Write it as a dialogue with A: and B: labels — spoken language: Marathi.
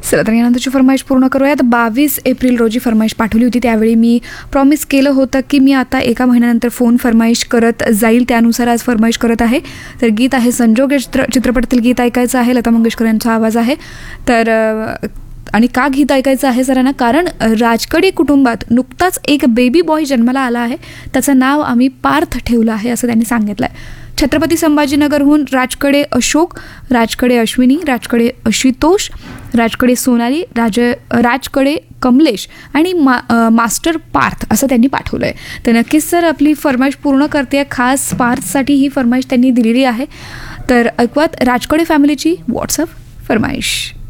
A: चला तर यानंतरची फरमाईश पूर्ण करूयात. 22 एप्रिल रोजी फरमाईश पाठवली होती. त्यावेळी मी प्रॉमिस केलं होतं की मी आता एका महिन्यानंतर फोन फरमाईश करत जाईल. त्यानुसार आज फरमाईश करत आहे. तर गीत आहे संजोग चित्रपटातील गीत ऐकायचं आहे. लता मंगेशकर यांचा आवाज आहे. तर आणि का गीत ऐकायचं आहे सरांना, कारण राजकडे कुटुंबात नुकताच एक बेबी बॉय जन्माला आला आहे. त्याचं नाव आम्ही पार्थ ठेवलं आहे असं त्यांनी सांगितलं आहे. छत्रपती संभाजीनगरहून राजकडे अशोक, राजकडे अश्विनी, राजकडे आशुतोष, राजकडे सोनाली, राजकडे कमलेश आणि मास्टर पार्थ असं त्यांनी पाठवलं आहे. तर नक्कीच सर आपली फरमाईश पूर्ण करते. खास पार्थसाठी ही फरमाईश त्यांनी दिलेली आहे. तर ऐकवात राजकडे फॅमिलीची व्हॉट्सअप फरमाईश.